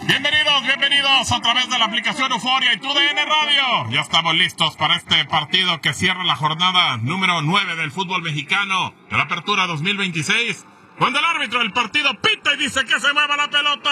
Bienvenidos a través de la aplicación Euforia y TUDN Radio. Ya estamos listos para este partido que cierra la jornada número 9 del fútbol mexicano de la Apertura 2026. Cuando el árbitro del partido pita y dice que se mueva la pelota.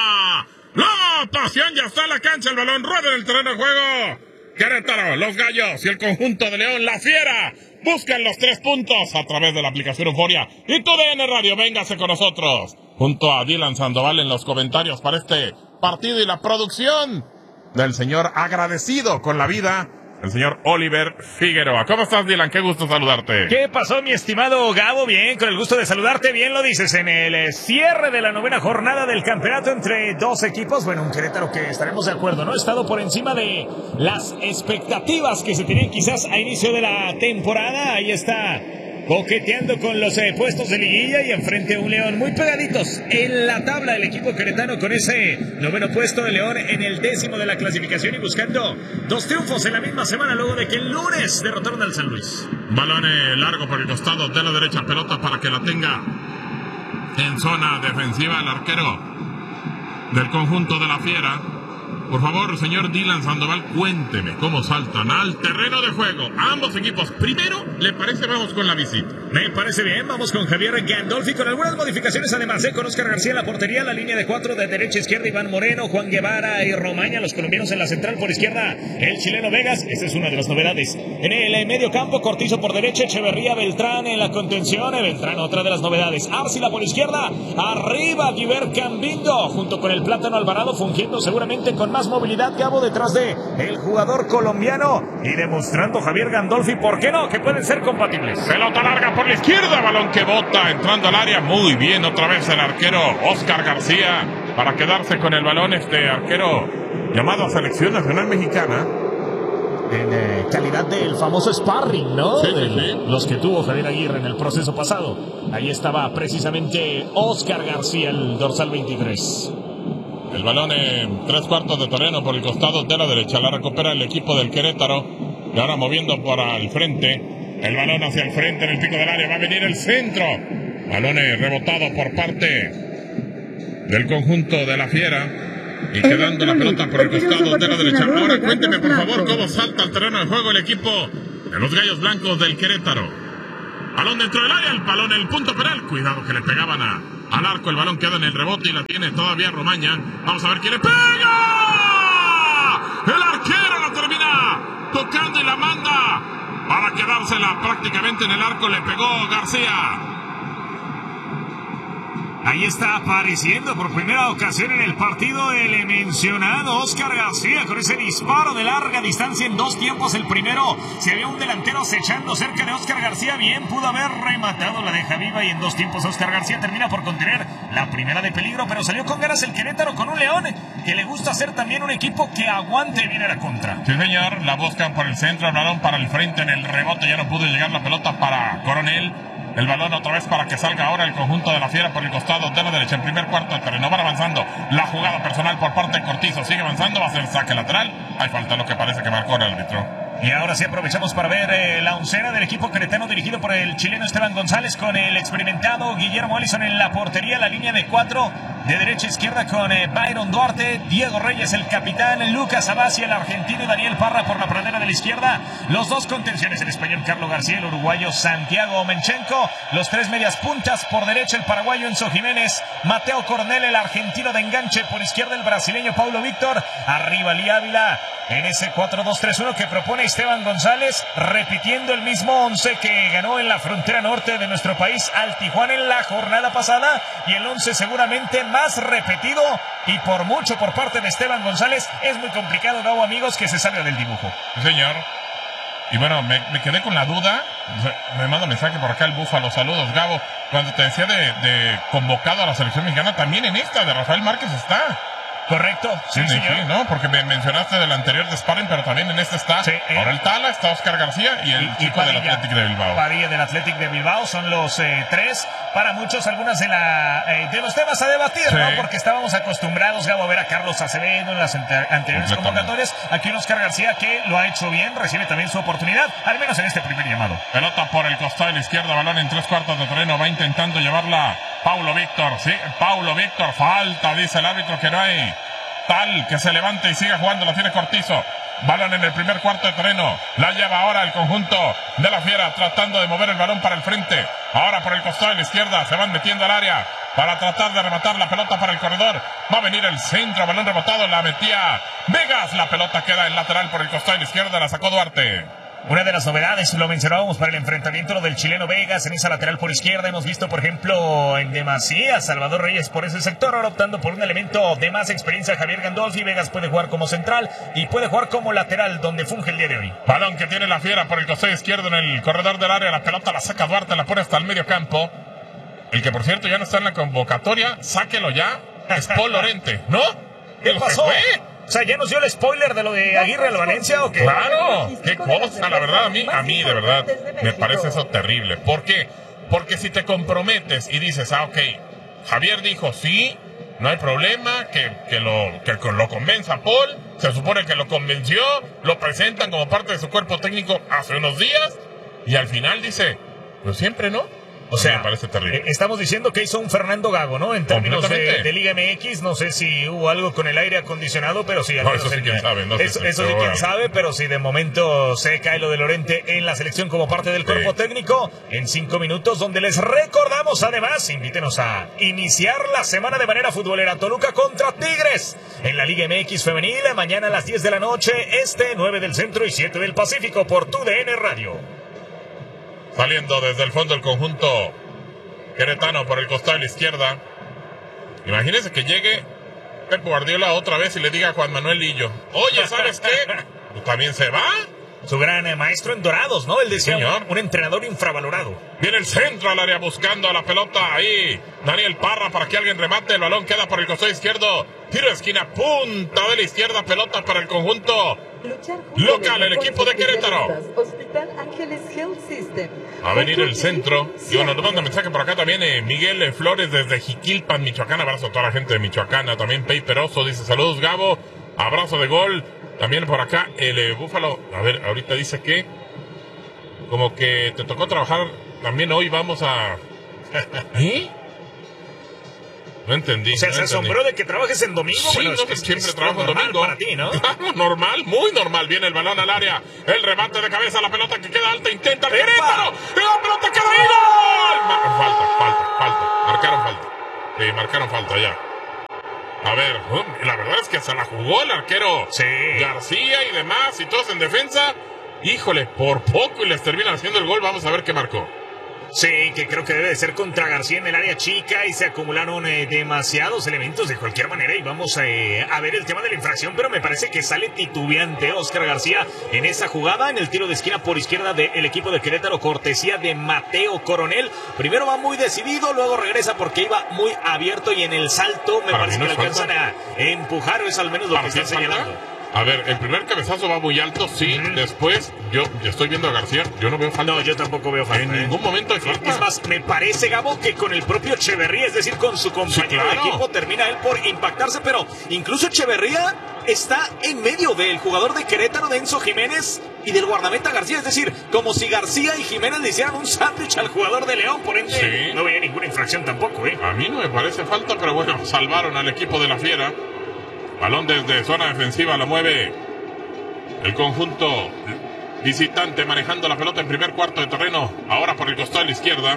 La pasión ya está en la cancha, el balón rueda en el terreno de juego. Querétaro, los Gallos y el conjunto de León, la Fiera, buscan los 3 puntos a través de la aplicación Euforia y TUDN Radio. Véngase con nosotros, junto a Dylan Sandoval en los comentarios para este partido y la producción del señor agradecido con la vida, el señor Oliver Figueroa. ¿Cómo estás, Dylan? Qué gusto saludarte. ¿Qué pasó, mi estimado Gabo? Bien, con el gusto de saludarte. Bien lo dices, en el cierre de la 9ª jornada del campeonato entre dos equipos. Bueno, un Querétaro que estaremos de acuerdo, ¿no? Ha estado por encima de las expectativas que se tenían quizás a inicio de la temporada. Ahí está, coqueteando con los puestos de liguilla, y enfrente a un León muy pegaditos en la tabla del equipo queretano, con ese 9º puesto de León en el 10º de la clasificación y buscando 2 triunfos en la misma semana luego de que el lunes derrotaron al San Luis. Balón largo por el costado de la derecha, pelota para que la tenga en zona defensiva el arquero del conjunto de la Fiera. Por favor, señor Dylan Sandoval, cuénteme cómo saltan al terreno de juego ambos equipos. Primero, ¿le parece? Vamos con la visita. Me parece bien, vamos con Javier Gandolfi, con algunas modificaciones además, con Oscar García en la portería, la línea de 4 de derecha a izquierda, Iván Moreno, Juan Guevara y Romaña, los colombianos en la central, por izquierda el chileno Vegas, esta es una de las novedades. En el medio campo, Cortizo por derecha, Echeverría, Beltrán en la contención, Beltrán otra de las novedades, Arcila por izquierda, arriba Guiber Cambindo, junto con el Plátano Alvarado, fungiendo seguramente con más movilidad, Gabo, detrás de el jugador colombiano, y demostrando Javier Gandolfi, ¿por qué no?, que pueden ser compatibles. Pelota larga por la izquierda, balón que bota entrando al área, muy bien otra vez el arquero Oscar García para quedarse con el balón, este arquero llamado a Selección Nacional Mexicana en calidad del famoso sparring, ¿no? Sí. Los que tuvo Javier Aguirre en el proceso pasado. Ahí estaba precisamente Oscar García, el dorsal 23. El balón en 3/4 de terreno por el costado de la derecha. La recupera el equipo del Querétaro. Y ahora moviendo para el frente. El balón hacia el frente en el pico del área. Va a venir el centro. Balón rebotado por parte del conjunto de la Fiera. Y quedando la pelota por el costado de la derecha. Ahora cuénteme, por favor, cómo salta al terreno de juego el equipo de los Gallos Blancos del Querétaro. Balón dentro del área. El balón en el punto penal. Cuidado que le pegaban al arco, el balón queda en el rebote y la tiene todavía Romaña. Vamos a ver quién le pega. El arquero la termina tocando y la manda para quedársela prácticamente en el arco. Le pegó García. Ahí está apareciendo por primera ocasión en el partido el mencionado Oscar García, con ese disparo de larga distancia en 2 tiempos. El primero, se vio un delantero acechando cerca de Oscar García, bien pudo haber rematado, la deja viva, y en 2 tiempos Oscar García termina por contener la primera de peligro, pero salió con ganas el Querétaro, con un León que le gusta ser también un equipo que aguante bien a la contra. Sí, señor, la buscan por el centro, el balón para el frente en el rebote, ya no pudo llegar la pelota para Coronel. El balón otra vez para que salga ahora el conjunto de la Fiera por el costado de la derecha. En primer cuarto de terreno van avanzando. La jugada personal por parte de Cortizo sigue avanzando. Va a ser saque lateral. Hay falta, lo que parece que marcó el árbitro. Y ahora sí aprovechamos para ver la oncena del equipo queretano dirigido por el chileno Esteban González, con el experimentado Guillermo Allison en la portería, la línea de 4 de derecha a izquierda con Byron Duarte, Diego Reyes el capitán, Lucas Abasi el argentino y Daniel Parra por la pradera de la izquierda. Los 2 contenciones, el español Carlos García, el uruguayo Santiago Menchenko, los 3 medias puntas, por derecha el paraguayo Enzo Jiménez, Mateo Cornel el argentino de enganche, por izquierda el brasileño Paulo Víctor, arriba Lí Ávila en ese 4-2-3-1 que propone Esteban González, repitiendo el mismo 11 que ganó en la frontera norte de nuestro país al Tijuana en la jornada pasada, y el 11 seguramente más repetido y por mucho por parte de Esteban González. Es muy complicado, Gabo, amigos, que se salga del dibujo. Sí, señor. Y bueno, me quedé con la duda. Me manda mensaje por acá el Búfalo. Saludos, Gabo. Cuando te decía de convocado a la selección mexicana, también en esta de Rafael Márquez está. Correcto, sí, señor. Sí, ¿no? Porque me mencionaste del anterior de sparring, pero también en este está. Sí, ahora el Tala, está Oscar García y el chico del Athletic de Bilbao. Padilla del Athletic de Bilbao son los 3. Para muchos, algunas de los temas a debatir, sí, ¿no? Porque estábamos acostumbrados, Gabo, a ver a Carlos Acevedo en las anteriores convocatorias. Aquí un Oscar García que lo ha hecho bien, recibe también su oportunidad, al menos en este primer llamado. Pelota por el costado de la izquierda, balón en 3/4 de terreno, va intentando llevarla Paulo Víctor, sí, Paulo Víctor, falta, dice el árbitro que no hay tal que se levante y siga jugando, lo tiene Cortizo. Balón en el primer cuarto de terreno. La lleva ahora el conjunto de la Fiera, tratando de mover el balón para el frente. Ahora por el costado de la izquierda se van metiendo al área para tratar de rematar la pelota para el corredor. Va a venir el centro, balón rebotado, la metía Vegas. La pelota queda en lateral por el costado de la izquierda, la sacó Duarte. Una de las novedades, lo mencionábamos para el enfrentamiento, lo del chileno Vegas en esa lateral por izquierda. Hemos visto, por ejemplo, en demasía Salvador Reyes por ese sector, ahora optando por un elemento de más experiencia, Javier Gandolfi. Vegas puede jugar como central y puede jugar como lateral, donde funge el día de hoy. Balón que tiene la Fiera por el costado izquierdo en el corredor del área. La pelota la saca Duarte, la pone hasta el medio campo. El que, por cierto, ya no está en la convocatoria, sáquelo ya. Es Paul Lorente, ¿no? ¿Qué pasó? O sea, ¿ya nos dio el spoiler de lo de Aguirre al Valencia o qué? ¡Claro! ¡Qué cosa! La verdad, a mí de verdad, me parece eso terrible. ¿Por qué? Porque si te comprometes y dices, ok, Javier dijo sí, no hay problema, que lo convenza Paul, se supone que lo convenció, lo presentan como parte de su cuerpo técnico hace unos días, y al final dice, pues siempre no. O sea, me parece terrible. Estamos diciendo que hizo un Fernando Gago, ¿no? En términos de Liga MX, no sé si hubo algo con el aire acondicionado, pero sí. No, eso sí quién sabe. No eso sí quién sabe, pero sí, de momento se cae lo de Lorente en la selección como parte del cuerpo técnico. En 5 minutos, donde les recordamos, además, invítenos a iniciar la semana de manera futbolera. Toluca contra Tigres en la Liga MX femenil, mañana a las 10 de la noche, 9 del centro y 7 del Pacífico por TUDN Radio. Saliendo desde el fondo el conjunto queretano por el costado de la izquierda. Imagínense que llegue Pep Guardiola otra vez y le diga a Juan Manuel Lillo, oye, ¿sabes qué? ¿Tú también se va? Su gran maestro en Dorados, ¿no? Él decía, un entrenador infravalorado. Viene el centro al área buscando a la pelota. Ahí Daniel Parra para que alguien remate. El balón queda por el costado izquierdo. Tiro de esquina, punta de la izquierda. Pelota para el conjunto local, el equipo de Querétaro. Va a venir el centro. Y bueno, nos manda mensaje por acá también Miguel Flores desde Jiquilpan, Michoacán. Abrazo a toda la gente de Michoacán. También Pei Peroso dice, saludos Gabo. Abrazo de gol. También por acá el Búfalo, a ver, ahorita dice que como que te tocó trabajar también hoy, vamos a... ¿Eh? No entendí. O sea, se asombró de que trabajes en domingo. Sí, bueno, no, es que siempre trabajo en domingo. Para ti, ¿no? Claro, normal, muy normal. Viene el balón al área, el remate de cabeza, la pelota que queda alta, intenta el Querétaro, y la pelota queda ahí, ¡gol! Falta. Marcaron falta ya. A ver, la verdad es que se la jugó el arquero García y demás, y todos en defensa. Híjole, por poco y les terminan haciendo el gol. Vamos a ver qué marcó. Sí, que creo que debe de ser contra García en el área chica y se acumularon demasiados elementos de cualquier manera y vamos a ver el tema de la infracción, pero me parece que sale titubeante Óscar García en esa jugada, en el tiro de esquina por izquierda del equipo de Querétaro, cortesía de Mateo Coronel. Primero va muy decidido, luego regresa porque iba muy abierto y en el salto me parece que le alcanzan a empujar, o es al menos lo que están señalando. A ver, el primer cabezazo va muy alto, sí. Después, yo estoy viendo a García, yo no veo falta. No, yo tampoco veo falta. En ningún momento hay falta. Es más, me parece, Gabo, que con el propio Echeverría, es decir, con su compañero de equipo, termina él por impactarse, pero incluso Echeverría está en medio del jugador de Querétaro, de Enzo Jiménez, y del guardameta García, es decir, como si García y Jiménez le hicieran un sándwich al jugador de León, por ende, no veía ninguna infracción tampoco, A mí no me parece falta, pero bueno, salvaron al equipo de la Fiera. Balón desde zona defensiva, lo mueve el conjunto visitante manejando la pelota en primer cuarto de terreno. Ahora por el costado de la izquierda.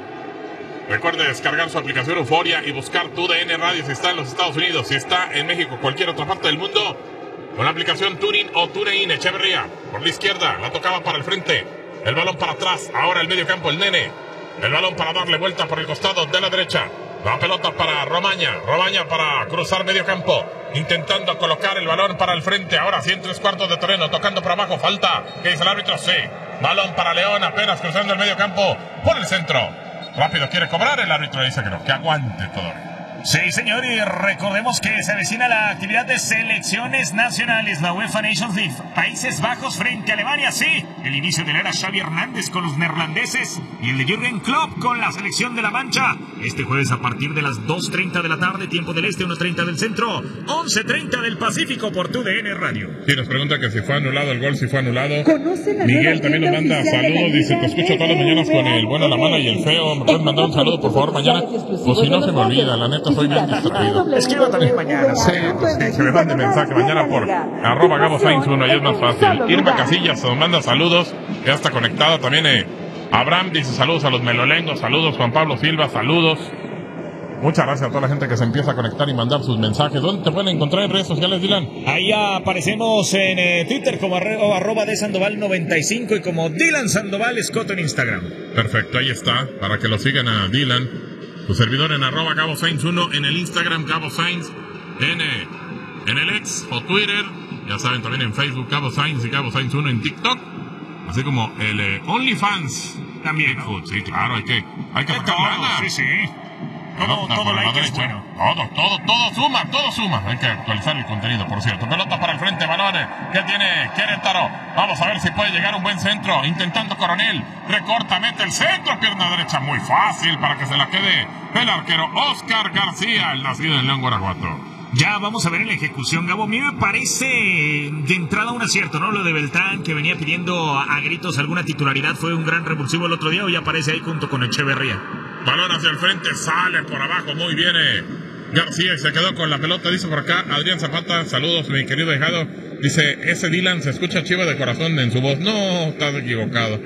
Recuerde descargar su aplicación Euforia y buscar TUDN Radio si está en los Estados Unidos, si está en México, cualquier otra parte del mundo. Con la aplicación TuneIn o TuneIn. Echeverría por la izquierda, la tocaba para el frente. El balón para atrás, ahora el medio campo, el nene. El balón para darle vuelta por el costado de la derecha. La pelota para Romaña para cruzar medio campo, intentando colocar el balón para el frente. Ahora sí en 3/4 de terreno, tocando por abajo, falta. ¿Qué dice el árbitro? Sí. Balón para León, apenas cruzando el medio campo por el centro. Rápido quiere cobrar, el árbitro dice que no, que aguante todo. Sí, señor, y recordemos que se avecina la actividad de selecciones nacionales, la UEFA Nations League. Países Bajos frente a Alemania, sí. El inicio de la era Xavi Hernández con los neerlandeses y el de Jürgen Klopp con la selección de la Mancha. Este jueves a partir de las 2:30 de la tarde, tiempo del este, 1:30 del centro, 11:30 del Pacífico por TUDN Radio. Sí, nos pregunta que si fue anulado el gol, si fue anulado. Miguel también nos manda saludos, dice, te escucho todas las mañanas con el bueno, la mala y el feo. ¿Me puedes mandar un saludo, por favor, mañana? Pues si no se me olvida, la neta. ahorita soy bien distraído. Escriba también mañana. Sí, que me mande mensaje mañana por @GaboSainz1 y es más fácil. Irma Casillas nos manda saludos, ya está conectada también. Abraham dice saludos a los melolengos, saludos Juan Pablo Silva, saludos. Muchas gracias a toda la gente que se empieza a conectar y mandar sus mensajes. ¿Dónde te pueden encontrar en redes sociales, Dylan? Ahí aparecemos en Twitter como arroba de Sandoval 95 y como Dylan Sandoval Scott en Instagram. Perfecto, ahí está, para que lo sigan a Dylan. Tu servidor en @GaboSainz1 en el Instagram, GaboSainz, en el X o Twitter. Ya saben, también en Facebook, GaboSainz y GaboSainz1 en TikTok. Así como el OnlyFans. También, ¿no? Sí, claro, hay que sacar lana. Sí. Todo like es bueno. Todo suma. Hay que actualizar el contenido, por cierto. Pelota para el frente, balones que tiene Querétaro. Vamos a ver si puede llegar un buen centro. Intentando Coronel. Recorta, mete el centro. Pierna derecha muy fácil para que se la quede el arquero Oscar García, el nacido en León, Guanajuato. Ya vamos a ver en la ejecución, Gabo. A mí me parece de entrada un acierto, ¿no? Lo de Beltrán, que venía pidiendo a gritos alguna titularidad, fue un gran revulsivo el otro día. Hoy aparece ahí junto con Echeverría. Balón hacia el frente, sale por abajo, muy bien García y se quedó con la pelota. Dice por acá Adrián Zapata, saludos mi querido hijado. Dice, ese Dylan se escucha chiva de corazón en su voz. No, estás equivocado.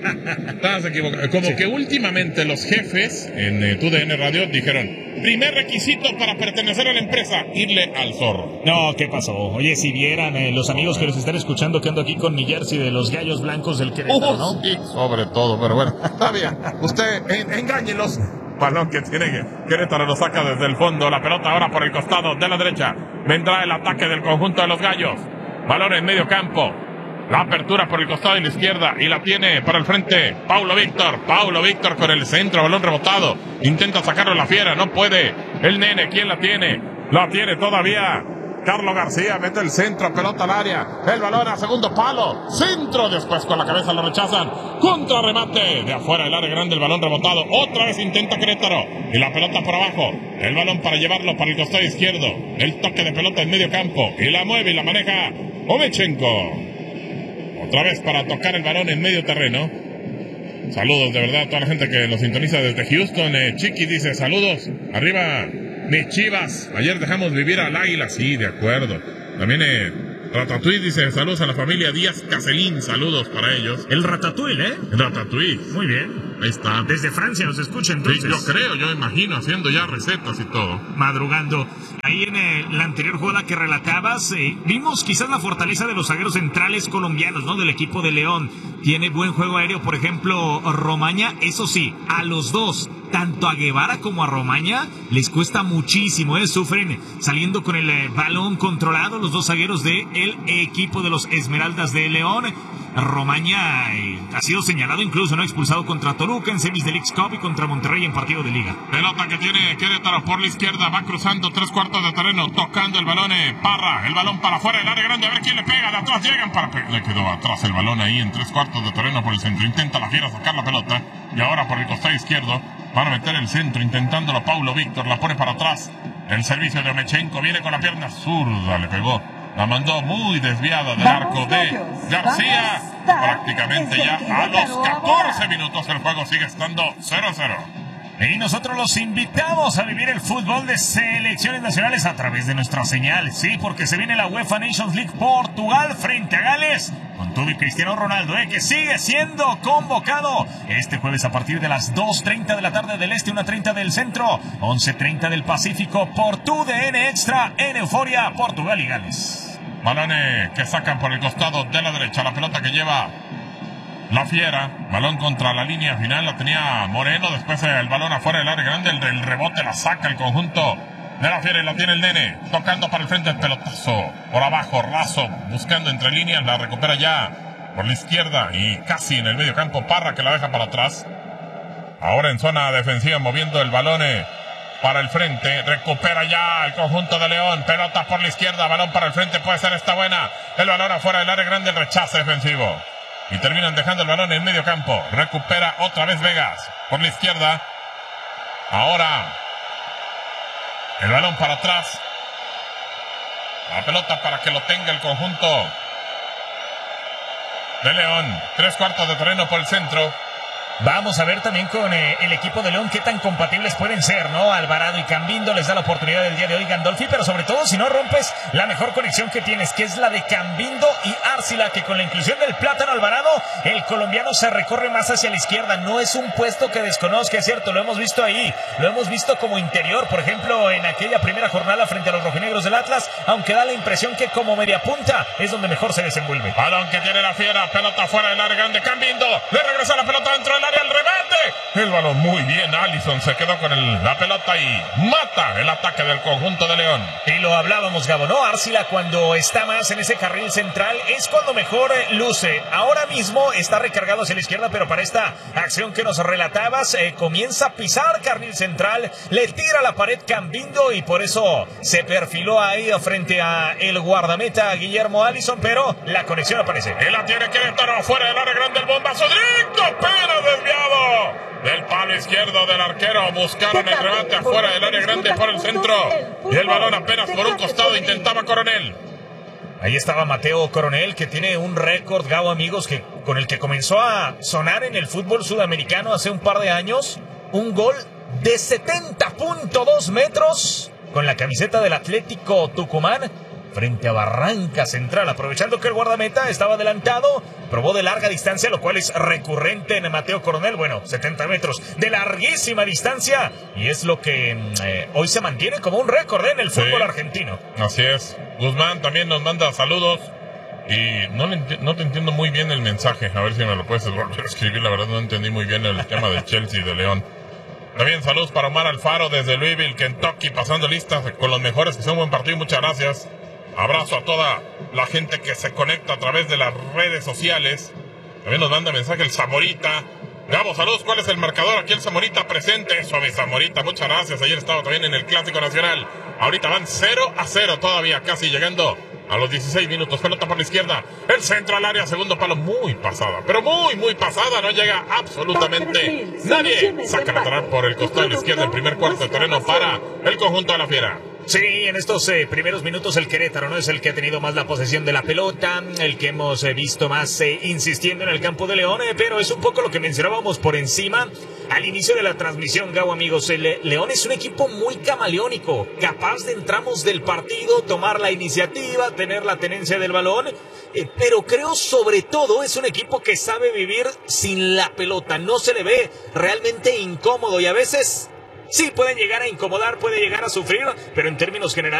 Como que últimamente los jefes en TUDN Radio dijeron, primer requisito para pertenecer a la empresa, irle al zorro. No, ¿qué pasó? Oye, si vieran los amigos que les están escuchando que ando aquí con mi jersey de los Gallos Blancos del Querétaro, ¿no? Sí, sobre todo, pero bueno, está bien. Usted engáñelos. Balón que tiene Querétaro, lo saca desde el fondo. La pelota ahora por el costado de la derecha. Vendrá el ataque del conjunto de los Gallos. Balón en medio campo. La apertura por el costado de la izquierda. Y la tiene para el frente Paulo Víctor con el centro. Balón rebotado. Intenta sacarlo la fiera. No puede. El nene, ¿quién la tiene? La tiene todavía Carlos García, mete el centro, pelota al área, el balón a segundo palo, centro, después con la cabeza lo rechazan, contrarremate, de afuera del área grande, el balón rebotado, otra vez intenta Querétaro, y la pelota por abajo, el balón para llevarlo para el costado izquierdo, el toque de pelota en medio campo, y la mueve y la maneja Ovechenko, otra vez para tocar el balón en medio terreno. Saludos de verdad a toda la gente que nos sintoniza desde Houston. Chiqui dice saludos, arriba mis Chivas, ayer dejamos vivir al Águila. Sí, de acuerdo. También Ratatouille dice saludos a la familia Díaz Caselín, saludos para ellos. El Ratatouille, Ratatouille. Muy bien. Ahí está. Desde Francia nos escucha entonces. Sí, yo imagino, haciendo ya recetas y todo. Madrugando. Ahí en la anterior jugada que relatabas, vimos quizás la fortaleza de los zagueros centrales colombianos, ¿no? Del equipo de León. Tiene buen juego aéreo, por ejemplo, Romaña. Eso sí, a los dos, tanto a Guevara como a Romaña, les cuesta muchísimo, sufren saliendo con el balón controlado los dos zagueros del equipo de los Esmeraldas de León. Romaña ha sido señalado incluso, no expulsado contra Toluca en semis del X-Cup y contra Monterrey en partido de liga. Pelota que tiene Querétaro por la izquierda, va cruzando 3/4 de terreno, tocando el balón Parra, el balón para afuera del área grande, a ver quién le pega, de atrás llegan le quedó atrás el balón ahí en 3/4 de terreno por el centro, intenta la fiera sacar la pelota y ahora por el costado izquierdo van a meter el centro intentándolo Paulo Víctor, la pone para atrás, el servicio de Ovechenko viene con la pierna zurda, le pegó. La mandó muy desviada del arco de García. Prácticamente ya a los 14 minutos el juego sigue estando 0-0. Y nosotros los invitamos a vivir el fútbol de selecciones nacionales a través de nuestra señal. Sí, porque se viene la UEFA Nations League Portugal frente a Gales. Con todo y Cristiano Ronaldo, que sigue siendo convocado este jueves a partir de las 2:30 de la tarde del este, 1:30 del centro, 11:30 del Pacífico por TUDN Extra en Euforia, Portugal y Gales. Balones que sacan por el costado de la derecha. La pelota que lleva la fiera. Balón contra la línea final. La tenía Moreno. Después el balón afuera del área grande. El rebote la saca el conjunto de la fiera y la tiene el nene. Tocando para el frente el pelotazo. Por abajo, raso. Buscando entre líneas. La recupera ya por la izquierda. Y casi en el medio campo. Parra que la deja para atrás. Ahora en zona defensiva moviendo el balón para el frente, recupera ya el conjunto de León, pelota por la izquierda, balón para el frente, puede ser esta buena, el balón afuera del área grande, el rechazo defensivo, y terminan dejando el balón en medio campo, recupera otra vez Vegas, por la izquierda, ahora, el balón para atrás, la pelota para que lo tenga el conjunto de León, 3/4 de terreno por el centro, Vamos a ver también con el equipo de León qué tan compatibles pueden ser, ¿no? Alvarado y Cambindo les da la oportunidad del día de hoy Gandolfi, pero sobre todo si no rompes la mejor conexión que tienes, que es la de Cambindo y Arcila, que con la inclusión del Plátano Alvarado, el colombiano se recorre más hacia la izquierda. No es un puesto que desconozca, es cierto, lo hemos visto ahí, lo hemos visto como interior, por ejemplo, en aquella primera jornada frente a los rojinegros del Atlas, aunque da la impresión que como media punta es donde mejor se desenvuelve. Balón que tiene la Fiera, pelota fuera del área grande, Cambindo, le regresa la pelota dentro del área, el remate. El balón muy bien, Allison se quedó con la pelota y mata el ataque del conjunto de León. Y lo hablábamos, Gabo, ¿no? Arcila cuando está más en ese carril central es cuando mejor luce. Ahora mismo está recargado hacia la izquierda, pero para esta acción que nos relatabas, comienza a pisar carril central, le tira la pared Cambindo y por eso se perfiló ahí frente a el guardameta Guillermo Allison, pero la conexión aparece. Y la tiene Querétaro, fuera del área grande, el bombazo directo, pero desviado del palo izquierdo del arquero. Buscaron el remate afuera del área grande por el centro y el balón apenas por un costado intentaba Coronel. Ahí estaba Mateo Coronel, que tiene un récord, Gabo, amigos, con el que comenzó a sonar en el fútbol sudamericano hace un par de años. Un gol de 70.2 metros con la camiseta del Atlético Tucumán frente a Barranca Central, aprovechando que el guardameta estaba adelantado, probó de larga distancia, lo cual es recurrente en Mateo Coronel. Bueno, 70 metros de larguísima distancia, y es lo que hoy se mantiene como un récord en el fútbol argentino. Así es. Guzmán también nos manda saludos y no te entiendo muy bien el mensaje, a ver si me lo puedes volver a escribir. La verdad no entendí muy bien el tema de Chelsea y de León. También saludos para Omar Alfaro desde Louisville, Kentucky, pasando listas con los mejores, que sea un buen partido, muchas gracias. Abrazo a toda la gente que se conecta a través de las redes sociales. También nos manda mensaje el Zamorita. Gabo, saludos, ¿cuál es el marcador? Aquí el Zamorita presente. Suave Zamorita, muchas gracias. Ayer estaba también en el Clásico Nacional. Ahorita van 0-0 todavía, casi llegando a los 16 minutos. Pelota por la izquierda, el centro al área, segundo palo, muy pasada, pero muy pasada, no llega absolutamente nadie. Saca lateral por el costado de la izquierda, el primer cuarto de terreno para el conjunto de la Fiera. Sí, en estos primeros minutos el Querétaro no es el que ha tenido más la posesión de la pelota, el que hemos visto más insistiendo en el campo de León, pero es un poco lo que mencionábamos por encima al inicio de la transmisión, Gabo, amigos. León es un equipo muy camaleónico, capaz de entramos del partido, tomar la iniciativa, tener la tenencia del balón, pero creo sobre todo es un equipo que sabe vivir sin la pelota, no se le ve realmente incómodo y a veces sí pueden llegar a incomodar, puede llegar a sufrir, pero en términos generales